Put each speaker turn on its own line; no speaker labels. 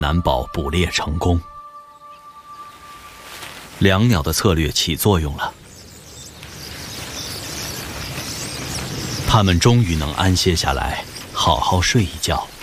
难保捕猎成功。两鸟的策略起作用了，它们终于能安歇下来，好好睡一觉。